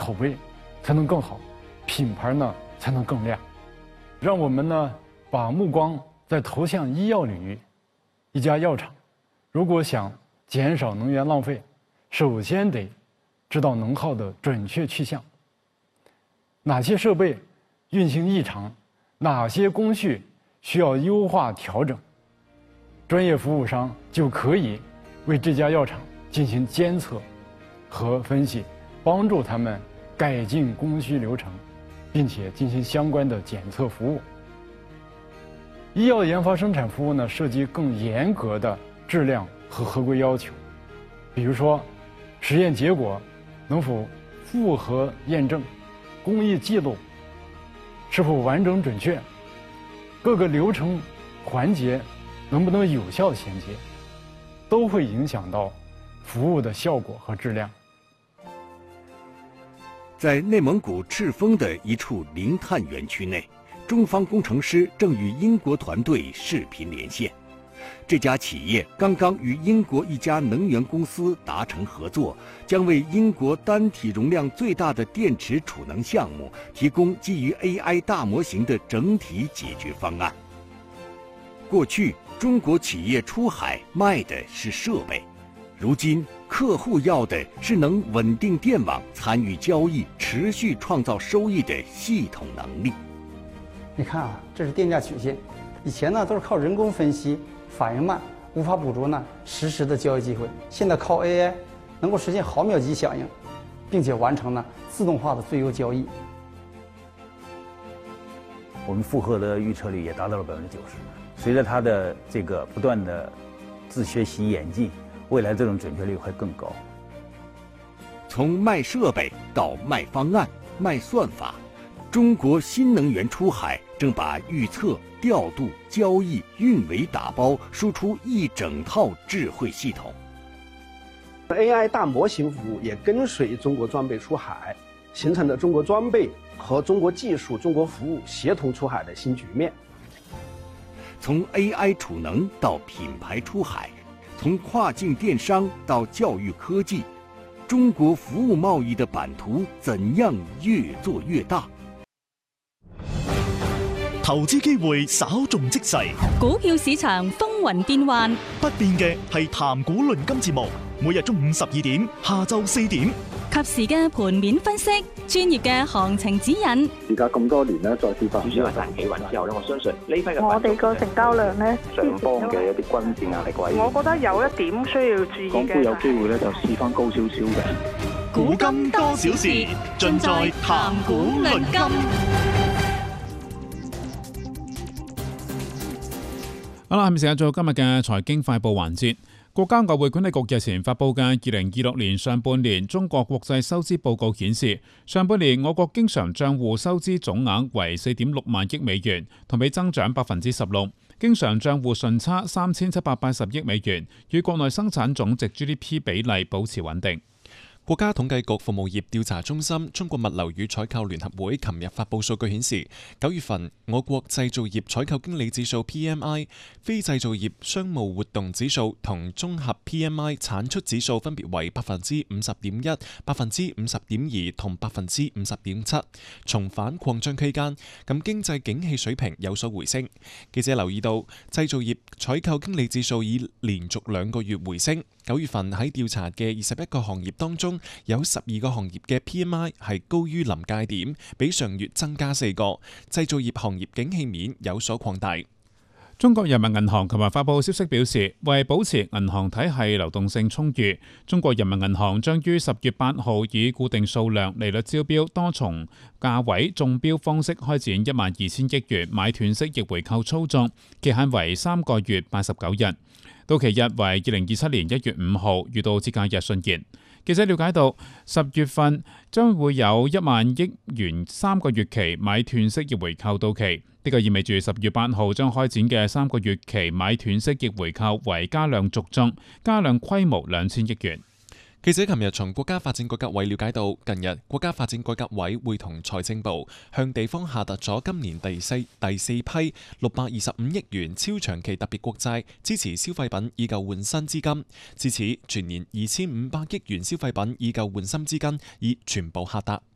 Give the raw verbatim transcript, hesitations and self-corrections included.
口碑才能更好，品牌呢才能更亮。让我们呢把目光再投向医药领域。一家药厂如果想减少能源浪费，首先得知道能耗的准确去向，哪些设备运行异常，哪些工序需要优化调整，专业服务商就可以为这家药厂进行监测和分析，帮助他们改进供需流程，并且进行相关的检测服务。医药研发生产服务呢，涉及更严格的质量和合规要求，比如说实验结果能否符合验证，工艺记录是否完整准确，各个流程环节能不能有效衔接，都会影响到服务的效果和质量。 在内蒙古赤峰的一处零碳园区内，中方工程师正与英国团队视频连线。这家企业刚刚与英国一家能源公司达成合作，将为英国单体容量最大的电池储能项目提供基于 A I 大模型的整体解决方案。过去，中国企业出海卖的是设备，如今客户要的是能稳定电网、参与交易、持续创造收益的系统能力。 你看啊，这是电价曲线，以前呢都是靠人工分析，反应慢，无法捕捉呢实时的交易机会。现在靠 A I 能够实现毫秒级响应，并且完成呢自动化的最优交易。 我们负荷的预测率也达到了百分之九十。随着它的这个不断的自学习演进，未来这种准确率会更高。 从卖设备到卖方案、卖算法，中国新能源出海正把预测、调度、交易、运维打包，输出一整套智慧系统。 A I 大模型服务也跟随中国装备出海，形成了中国装备和中国技术、中国服务协同出海的新局面。 从 A I 储能到品牌出海，从跨境電商到教育科技，中國服務貿易的版圖怎樣越做越大？ 投資機會稍縱即逝， 股票市場風雲變幻， 不變嘅係談股論金節目，每日中午十二點，下晝四點， 及時嘅盤面分析，專業嘅行情指引。 而家咁多年咧，再跌翻， 主要係大企穩之後咧，我相信呢批嘅我哋個成交量咧， 上方嘅一啲均線壓力位， 我覺得有一點需要注意嘅。 港股有機會咧就試翻高少少嘅。 股金多少事，盡在談股論金。 好啦，下面時間做今日嘅財經快報環節。國家外匯管理局日前發布嘅二零二六年上半年中國國際收支報告顯示，上半年我國經常帳戶收支總額為四點六萬億美元，同比增長百分之十六，經常帳戶順差三千七百八十億美元，與國內生產總值 G D P 比例保持穩定。 國家統計局服務業調查中心、中國物流與採購聯合會琴日發布數據顯示，九月份我國製造業採購經理指數 P M I、非製造業商務活動指數同綜合 P M I 產出指數分別為百分之五十點一、百分之五十點二同百分之五十點七，重返擴張區間，咁經濟景氣水平有所回升。記者留意到，製造業採購經理指數已連續兩個月回升。九月份喺調查嘅二十一個行業當中，有十二個行業嘅 P M I 係高於臨界點，比上月增加四個。製造業行業景氣面有所擴大。 中國人民銀行琴日發布消息表示，為保持銀行體系流動性充裕，中國人民銀行將於十月八號以固定數量利率招標多重價位中標方式開展一萬二千億元買斷式逆回購操作，期限為三個月八十九日。到期日為二零二七年一月五號，遇到節假日順延。記者了解到，十月份將會有一萬億元三個月期買斷式逆回購到期，呢個意味住十月八號將開展嘅三個月期買斷式逆回購為加量續宗，加量規模兩千億元。 記者琴日從國家發展改革委了解到，近日國家發展改革委會同財政部向地方下達咗今年第四第四批六百二十五億元超長期特別國債，支持消費品以舊換新資金。至此，全年二千五百億元消費品以舊換新資金已全部下達。